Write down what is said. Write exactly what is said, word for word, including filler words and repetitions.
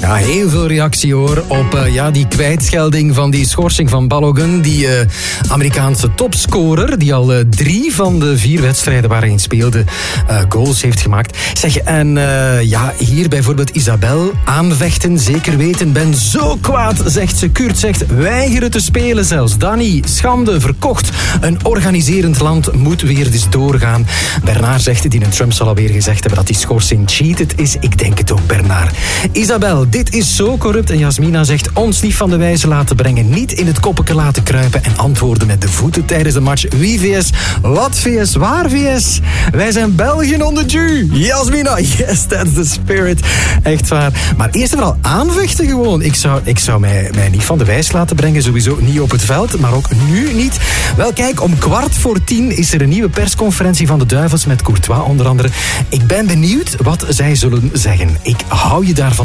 Ja, heel veel reactie hoor op uh, ja, die kwijtschelding van die schorsing van Balogun. Die uh, Amerikaanse topscorer, die al uh, drie van de vier wedstrijden waarin hij speelde uh, goals heeft gemaakt. Zeg, en uh, ja, hier bijvoorbeeld Isabel, aanvechten, zeker weten. Ben zo kwaad, zegt ze. Kurt zegt, weigeren te spelen zelfs. Danny, schande, verkocht. Een organiserend land moet weer dus doorgaan. Bernard zegt, die een Trump zal alweer gezegd hebben dat die schorsing cheated is. Ik denk het ook, Bernard. Isabel, dit is zo corrupt. En Jasmina zegt, ons niet van de wijze laten brengen. Niet in het koppeke laten kruipen. En antwoorden met de voeten tijdens de match. Wie V S? Wat V S? Waar V S? Wij zijn België on the Jew. Jasmina, yes, that's the spirit. Echt waar. Maar eerst en vooral aanvechten gewoon. Ik zou, ik zou mij, mij niet van de wijs laten brengen. Sowieso niet op het veld, maar ook nu niet. Wel, kijk, om kwart voor tien is er een nieuwe persconferentie van de Duivels met Courtois onder andere. Ik ben benieuwd wat zij zullen zeggen. Ik hou je daarvan.